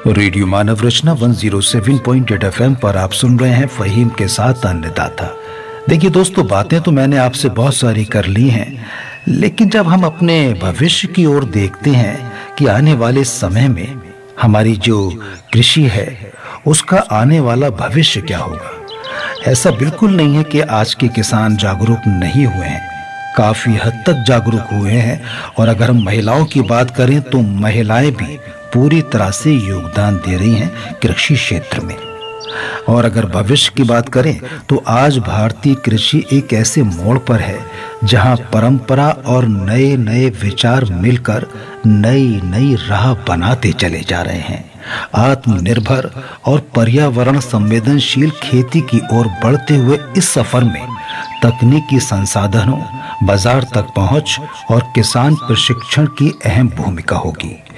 Radio मानव रचना 107.8 FM पर आप सुन रहे हैं फहीम के साथ अन्नदाता। देखिए दोस्तों, बातें तो मैंने आपसे बहुत सारी कर ली हैं, लेकिन जब हम अपने भविष्य की ओर देखते हैं कि आने वाले समय में हमारी जो कृषि है उसका आने वाला भविष्य क्या होगा, ऐसा बिल्कुल नहीं है कि आज के किसान जागरूक नहीं हुए हैं, काफी हद तक जागरूक हुए हैं। और अगर हम महिलाओं की बात करें तो महिलाएं भी पूरी तरह से योगदान दे रही हैं कृषि क्षेत्र में। और अगर भविष्य की बात करें तो आज भारतीय कृषि एक ऐसे मोड़ पर है जहां परंपरा और नए नए विचार मिलकर नई नई राह बनाते चले जा रहे हैं। आत्मनिर्भर और पर्यावरण संवेदनशील खेती की ओर बढ़ते हुए इस सफर में तकनीकी संसाधनों, बाजार तक पहुंच और किसान प्रशिक्षण की अहम भूमिका होगी।